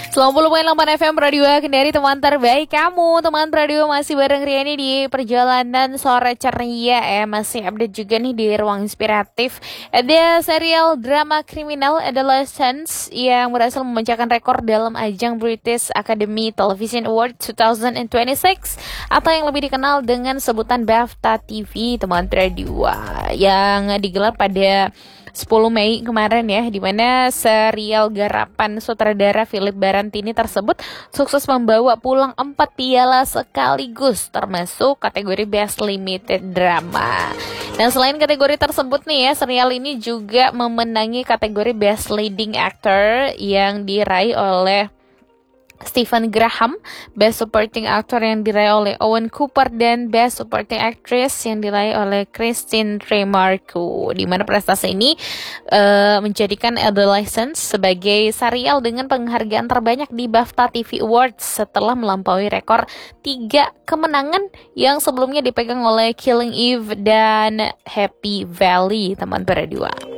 90,8 FM Radio Kendari, teman terbaik kamu. Teman radio masih bareng Riani di perjalanan sore ceria ya. Masih update juga nih di ruang inspiratif. Ada serial drama kriminal Adolescence yang berhasil memecahkan rekor dalam ajang British Academy Television Award 2026 atau yang lebih dikenal dengan sebutan BAFTA TV, teman radio, yang digelar pada 10 Mei kemarin ya, di mana serial garapan sutradara Philip Barantini tersebut sukses membawa pulang 4 piala sekaligus, termasuk kategori Best Limited Drama. Dan selain kategori tersebut nih ya, serial ini juga memenangi kategori Best Leading Actor yang diraih oleh Stephen Graham, Best Supporting Actor yang diraih oleh Owen Cooper, dan Best Supporting Actress yang diraih oleh Christine Tremarco. Di mana prestasi ini menjadikan Adolescence sebagai serial dengan penghargaan terbanyak di BAFTA TV Awards setelah melampaui rekor 3 kemenangan yang sebelumnya dipegang oleh Killing Eve dan Happy Valley, teman berdua.